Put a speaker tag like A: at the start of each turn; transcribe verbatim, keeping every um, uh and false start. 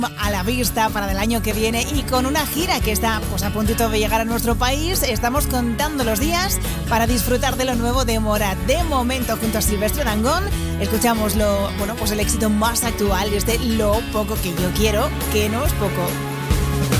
A: a la vista para el año que viene y con una gira que está pues a puntito de llegar a nuestro país. Estamos contando los días para disfrutar de lo nuevo de Morat. De momento, junto a Silvestre Dangond, escuchamos lo, bueno, pues el éxito más actual, este Lo poco que yo quiero, que no es poco.